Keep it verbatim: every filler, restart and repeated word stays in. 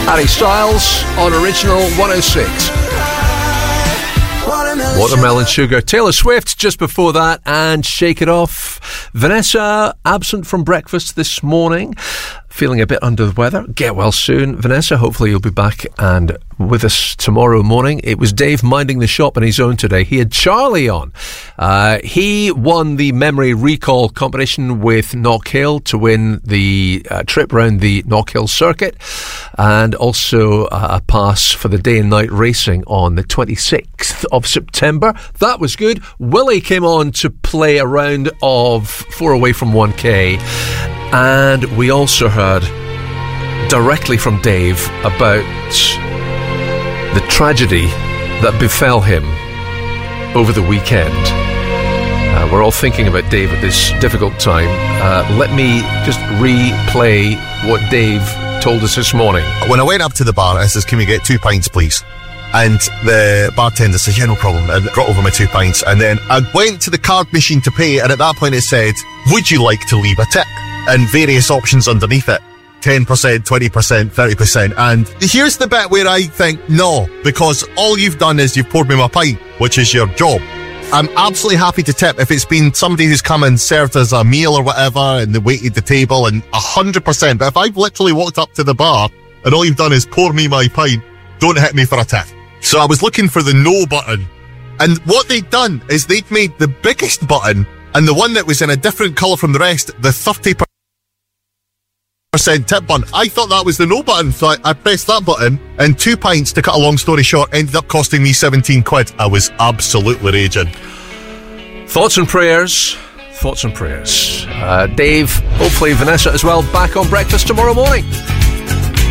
Harry Styles on Original one oh six. Watermelon Sugar. Taylor Swift just before that, and Shake It Off. Vanessa, absent from breakfast this morning, feeling a bit under the weather. Get well soon, Vanessa. Hopefully you'll be back and with us tomorrow morning. It was Dave minding the shop on his own today. He had Charlie on. Uh, he won the memory recall competition with Knockhill to win the uh, trip round the Knockhill circuit, and also uh, a pass for the day and night racing on the twenty-sixth of September. That was good. Willie came on to play a round of four away from one K. And we also heard directly from Dave about the tragedy that befell him over the weekend. Uh, we're all thinking about Dave at this difficult time. Uh, let me just replay what Dave told us this morning. When I went up to the bar, I says, "Can we get two pints, please?" And the bartender says, "Yeah, no problem," and brought over my two pints. And then I went to the card machine to pay, and at that point it said, "Would you like to leave a tip?" And various options underneath it. ten percent, twenty percent, thirty percent. And here's the bit where I think, no, because all you've done is you've poured me my pint, which is your job. I'm absolutely happy to tip if it's been somebody who's come and served us a meal or whatever and they waited the table, and one hundred percent. But if I've literally walked up to the bar and all you've done is pour me my pint, don't hit me for a tip. So I was looking for the no button. And what they'd done is they'd made the biggest button, and the one that was in a different colour from the rest, the thirty percent tip button. I thought that was the no button, so I, I pressed that button, and two pints, to cut a long story short, ended up costing me seventeen quid. I was absolutely raging. Thoughts and prayers. Thoughts and prayers. Uh, Dave, hopefully Vanessa as well, back on breakfast tomorrow morning.